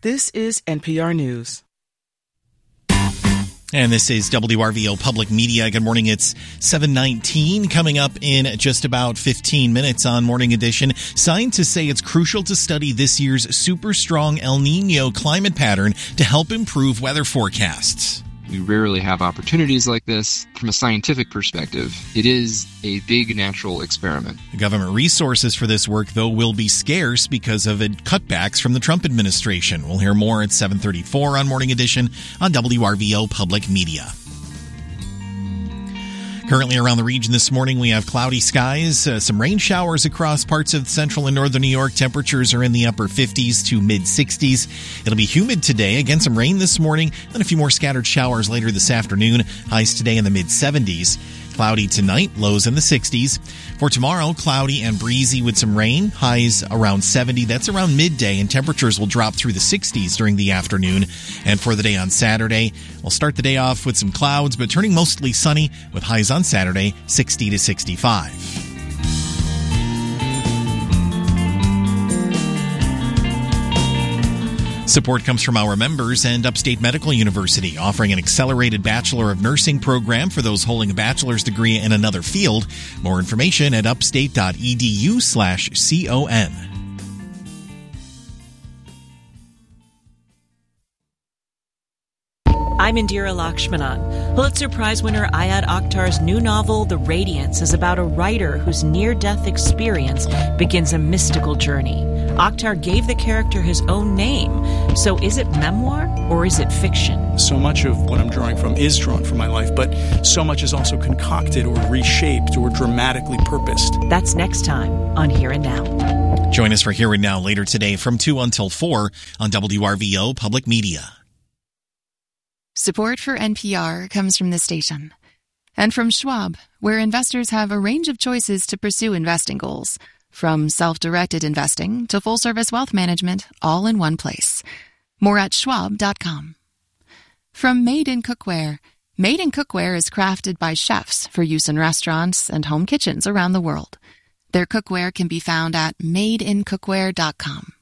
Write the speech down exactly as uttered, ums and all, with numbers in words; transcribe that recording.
This is N P R News. And this is W R V O Public Media. Good morning. It's seven nineteen. Coming up in just about fifteen minutes on Morning Edition, scientists say it's crucial to study this year's super strong El Niño climate pattern to help improve weather forecasts. We rarely have opportunities like this. From a scientific perspective, it is a big natural experiment. The government resources for this work, though, will be scarce because of cutbacks from the Trump administration. We'll hear more at seven thirty-four on Morning Edition on W R V O Public Media. Currently around the region this morning, we have cloudy skies, uh, some rain showers across parts of central and northern New York. Temperatures are in the upper fifties to mid-sixties. It'll be humid today. Again, some rain this morning, then a few more scattered showers later this afternoon. Highs today in the mid-seventies. Cloudy tonight, lows in the sixties. For tomorrow, cloudy and breezy with some rain, highs around seventy. That's around midday, and temperatures will drop through the sixties during the afternoon. And for the day on Saturday, we'll start the day off with some clouds, but turning mostly sunny with highs on Saturday, sixty to sixty-five. Support comes from our members and Upstate Medical University, offering an accelerated Bachelor of Nursing program for those holding a bachelor's degree in another field. More information at upstate.edu slash con. I'm Indira Lakshmanan. Pulitzer Prize winner Ayad Akhtar's new novel, The Radiance, is about a writer whose near-death experience begins a mystical journey. Akhtar gave the character his own name. So is it memoir or is it fiction? So much of what I'm drawing from is drawn from my life, but so much is also concocted or reshaped or dramatically purposed. That's next time on Here and Now. Join us for Here and Now later today from two until four on W R V O Public Media. Support for N P R comes from this station and from Schwab, where investors have a range of choices to pursue investing goals, from self-directed investing to full-service wealth management, all in one place. More at schwab dot com. From Made in Cookware. Made in Cookware is crafted by chefs for use in restaurants and home kitchens around the world. Their cookware can be found at made in cookware dot com.